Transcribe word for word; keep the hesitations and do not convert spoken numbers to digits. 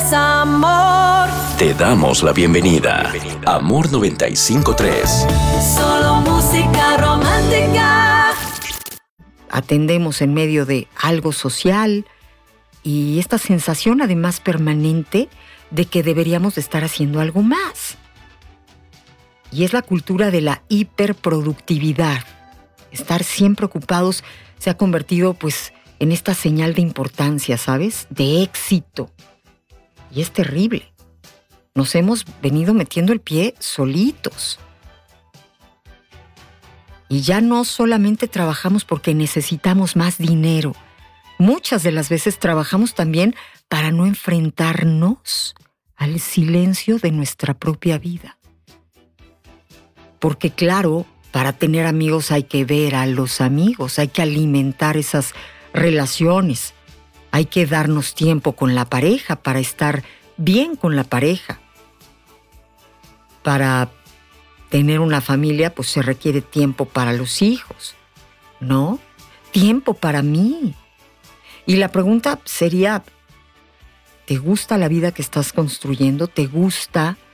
es amor. Te damos la bienvenida. Amor noventa y cinco punto tres. Solo música romántica. Atendemos en medio de algo social y esta sensación además permanente de que deberíamos de estar haciendo algo más. Y es la cultura de la hiperproductividad. Estar siempre ocupados se ha convertido pues en esta señal de importancia, ¿sabes? De éxito. Y es terrible. Nos hemos venido metiendo el pie solitos. Y ya no solamente trabajamos porque necesitamos más dinero. Muchas de las veces trabajamos también para no enfrentarnos al silencio de nuestra propia vida. Porque claro, para tener amigos hay que ver a los amigos, hay que alimentar esas relaciones, hay que darnos tiempo con la pareja para estar bien con la pareja. Para tener una familia, pues se requiere tiempo para los hijos, ¿no? Tiempo para mí. Y la pregunta sería, ¿te gusta la vida que estás construyendo? ¿Te gusta